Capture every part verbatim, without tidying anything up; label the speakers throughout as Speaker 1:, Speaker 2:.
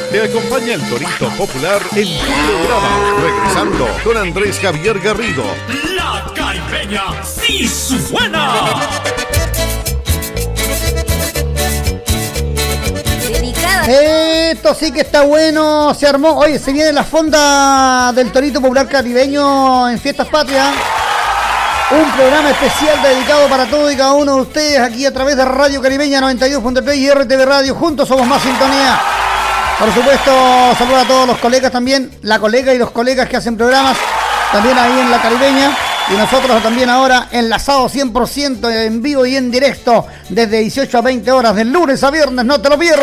Speaker 1: Te acompaña el Torito Popular en tu programa. Regresando con Andrés Javier Garrido.
Speaker 2: La Caribeña sí suena.
Speaker 3: Esto sí que está bueno, se armó. Oye, se viene la fonda del Torito Popular Caribeño en Fiestas Patrias. Un programa especial dedicado para todos y cada uno de ustedes aquí a través de Radio Caribeña noventa y dos punto tres y R T V Radio. Juntos somos más sintonía. Por supuesto, saludo a todos los colegas también, la colega y los colegas que hacen programas también ahí en la Caribeña. Y nosotros también ahora enlazados cien por ciento en vivo y en directo desde dieciocho a veinte horas, del lunes a viernes, no te lo pierdas.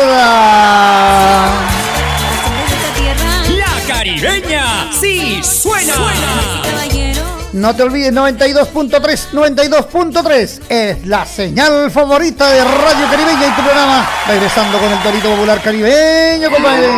Speaker 2: La Caribeña sí suena.
Speaker 3: No te olvides, noventa y dos punto tres, noventa y dos punto tres es la señal favorita de Radio Caribeña y tu programa. Regresando con el Torito Popular Caribeño, compadre.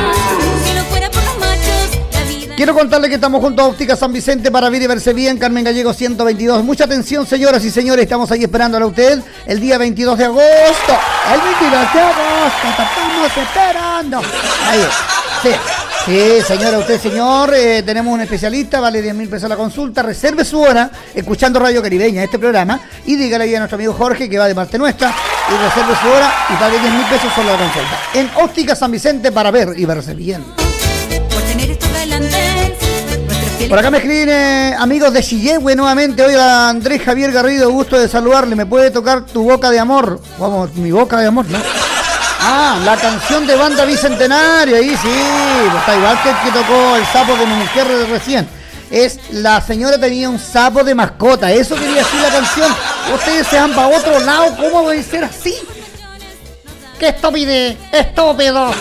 Speaker 3: Quiero contarle que estamos junto a Óptica San Vicente para ver y verse bien, Carmen Gallego ciento veintidós. Mucha atención, señoras y señores, estamos ahí esperándole a usted el día veintidós de agosto. El veintidós de agosto, te estamos esperando. Ahí, sí. Sí, señora, usted, señor, eh, tenemos un especialista, vale diez mil pesos la consulta. Reserve su hora escuchando Radio Caribeña, este programa, y dígale ahí a nuestro amigo Jorge que va de parte nuestra, y reserve su hora y pague diez mil pesos solo la consulta. En Óptica San Vicente para ver y verse bien. Por acá me escriben eh, amigos de Chillehue nuevamente. Hola, Andrés Javier Garrido, gusto de saludarle. ¿Me puede tocar Tu Boca de Amor? Vamos, Mi Boca de Amor, ¿no? Ah, la canción de Banda Bicentenario, ahí sí, pues está igual que el que tocó el sapo de mi mujer recién. Es La señora tenía un sapo de mascota, eso quería decir la canción. Ustedes se van para otro lado, ¿cómo puede ser así? ¡Qué estúpide! ¡Estúpido!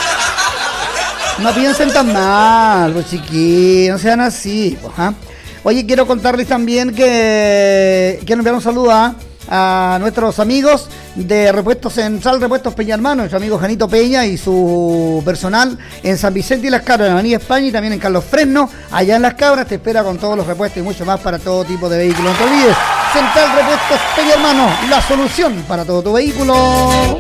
Speaker 3: No piensen tan mal, pues chiquillos, no sean así. Pues, ¿eh? Oye, quiero contarles también que quiero enviar un saludo a, a nuestros amigos de Repuestos Central, Repuestos Peña Hermano, nuestro amigo Janito Peña y su personal en San Vicente y Las Cabras, en Avenida España, y también en Carlos Fresno, allá en Las Cabras. Te espera con todos los repuestos y mucho más para todo tipo de vehículos. No te olvides, Central Repuestos Peña Hermano, la solución para todo tu vehículo.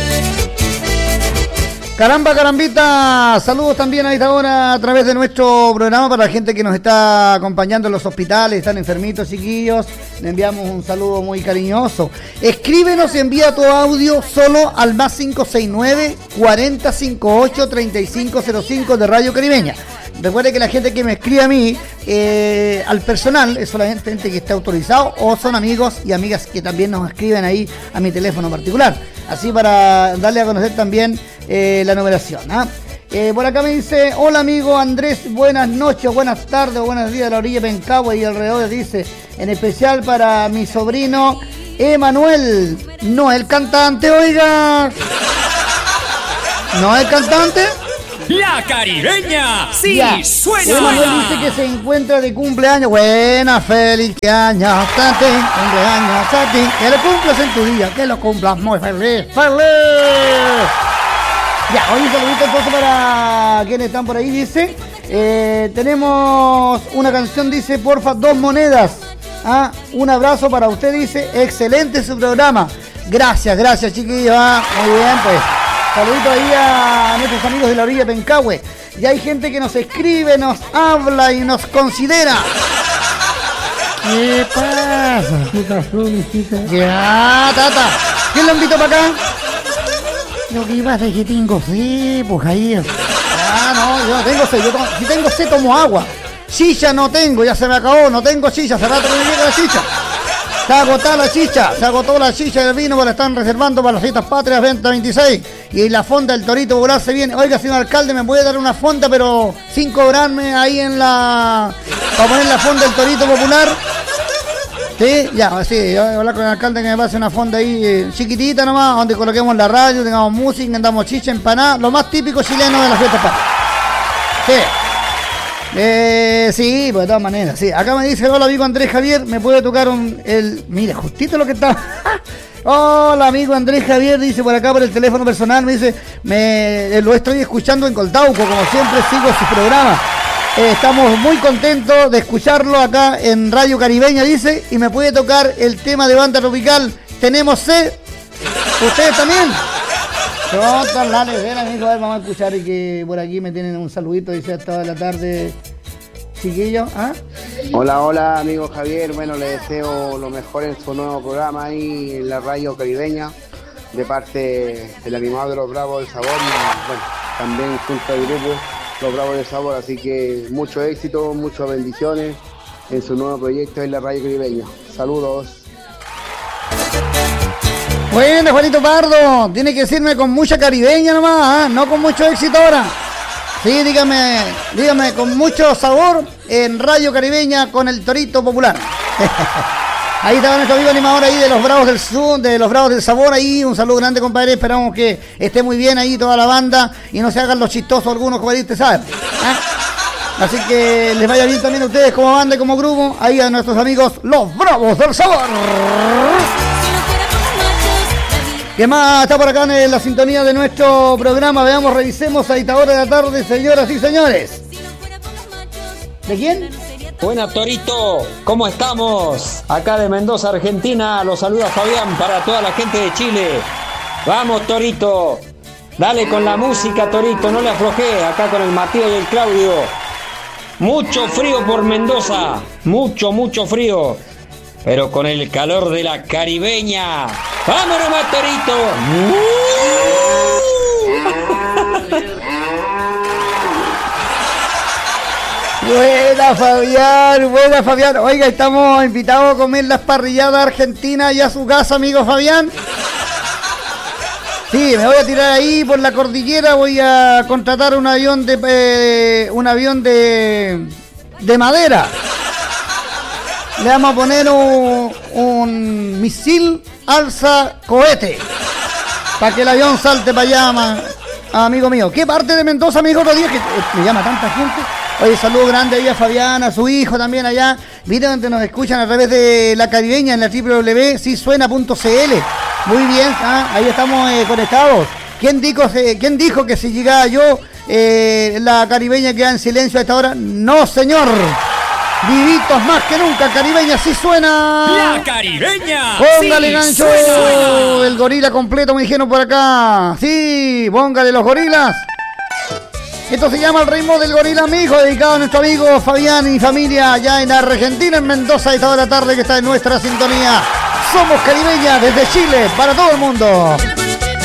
Speaker 3: Caramba, carambita, saludos también a esta hora a través de nuestro programa para la gente que nos está acompañando en los hospitales, están enfermitos, chiquillos. Le enviamos un saludo muy cariñoso. Escríbenos y envía tu audio solo al más cinco seis nueve, cuarenta cincuenta y ocho, treinta y cinco cero cinco de Radio Caribeña. Recuerde que la gente que me escribe a mí, eh, al personal, es solamente gente que está autorizado o son amigos y amigas que también nos escriben ahí a mi teléfono particular. Así para darle a conocer también eh, la numeración. ¿eh? Eh, por acá me dice, hola amigo Andrés, buenas noches, buenas tardes, buenos días a la orilla de Pencahue y alrededor, dice, en especial para mi sobrino Emanuel, no el cantante, oiga, no el cantante.
Speaker 2: La Caribeña sí ya suena.
Speaker 3: Emanuel dice que se encuentra de cumpleaños. Buena, feliz años a ti, cumpleaños a ti. Que lo cumplas en tu día, que lo cumplas muy feliz, feliz. Ya, hoy un saludito entonces para quienes están por ahí, dice. Eh, tenemos una canción, dice, porfa, dos monedas. Ah, un abrazo para usted, dice. Excelente su programa. Gracias, gracias, chiquillos. Ah, muy bien, pues. Saludito ahí a nuestros amigos de la orilla de Pencahue. Y hay gente que nos escribe, nos habla y nos considera. ¿Qué pasa?
Speaker 4: ¿Qué pasó, mijita?
Speaker 3: Ya, tata. ¿Quién lo invitó para acá?
Speaker 4: Lo que pasa es que tengo sed, pues ahí.
Speaker 3: Ah, no, yo no tengo sed. Yo tomo, si tengo sed, tomo agua. Chicha no tengo, ya se me acabó. No tengo chicha, hace rato que me llega la chicha. Se agotó la chicha, se agotó la chicha del vino, la están reservando para las fiestas patrias veinte veintiséis. Y la fonda del Torito Popular se viene. Oiga, señor alcalde, ¿me puede dar una fonda, pero sin cobrarme ahí en la... para poner la fonda del Torito Popular? Sí, ya, sí, yo voy a hablar con el alcalde que me pase una fonda ahí eh, chiquitita nomás, donde coloquemos la radio, tengamos música, andamos chicha, empanada, lo más típico chileno de las fiestas patrias. Sí. Eh, sí, pues de todas maneras, sí. Acá me dice, hola amigo Andrés Javier, ¿me puede tocar un, el... Mira, justito lo que está... Hola amigo Andrés Javier, dice por acá por el teléfono personal, me dice, me lo estoy escuchando en Coltauco, como siempre sigo su programa. Eh, estamos muy contentos de escucharlo acá en Radio Caribeña, dice, y me puede tocar el tema de Banda Tropical, Tenemos Sed. ¿Ustedes también? Todas las leveras, amigo. A ver, vamos a escuchar y que por aquí me tienen un saludito, dice hasta la tarde, chiquillos. ¿Ah?
Speaker 5: Hola, hola, amigo Javier. Bueno, le deseo lo mejor en su nuevo programa ahí en la radio caribeña, de parte del animador de los Bravos del Sabor, y bueno, también junto al grupo Los Bravos del Sabor. Así que mucho éxito, muchas bendiciones en su nuevo proyecto en la radio caribeña. Saludos.
Speaker 3: Bueno, Juanito Pardo, tiene que decirme con mucha caribeña nomás, ¿eh? No con mucho éxito ahora. Sí, dígame, dígame con mucho sabor en Radio Caribeña con el Torito Popular. Ahí estaba nuestro amigo animador ahí de los Bravos del Sur, de los Bravos del Sabor ahí. Un saludo grande, compadre. Esperamos que esté muy bien ahí toda la banda y no se hagan los chistosos algunos, como usted sabe. ¿Eh? Así que les vaya bien también a ustedes como banda y como grupo. Ahí a nuestros amigos los Bravos del Sabor. ¿Qué más está por acá en la sintonía de nuestro programa? Veamos, revisemos a esta hora de la tarde, señoras y señores. ¿De quién?
Speaker 6: Buenas, Torito, ¿cómo estamos? Acá de Mendoza, Argentina, los saluda Fabián para toda la gente de Chile. Vamos, Torito, dale con la música, Torito, no le aflojé, acá con el Matías y el Claudio. Mucho frío por Mendoza, mucho, mucho frío, pero con el calor de la caribeña. ¡Vámonos, más, Torito!
Speaker 3: Buena, Fabián, buena, Fabián. Oiga, estamos invitados a comer las parrilladas argentinas allá a su casa, amigo Fabián. Sí, me voy a tirar ahí por la cordillera, voy a contratar un avión de eh, un avión de de madera. Le vamos a poner un, un misil alza cohete para que el avión salte para allá, ma, amigo mío. ¿Qué parte de Mendoza, amigo? Otro día que eh, me llama tanta gente. Oye, saludo grande ahí a Fabián, a su hijo también allá. Miren donde nos escuchan a través de la caribeña en la doble u doble u doble u punto si suena punto c l. Muy bien, ¿ah? Ahí estamos eh, conectados. ¿Quién dijo, eh, ¿Quién dijo que si llegaba yo, eh, la caribeña queda en silencio a esta hora? No, señor. Vivitos más que nunca, caribeña, sí suena.
Speaker 2: La caribeña.
Speaker 3: Póngale, sí, gancho. Suena. El gorila completo, me dijeron por acá. Sí, póngale los gorilas. Esto se llama El ritmo del gorila, amigo, dedicado a nuestro amigo Fabián y familia allá en Argentina, en Mendoza, y toda la tarde que está en nuestra sintonía. Somos caribeña desde Chile, para todo el mundo.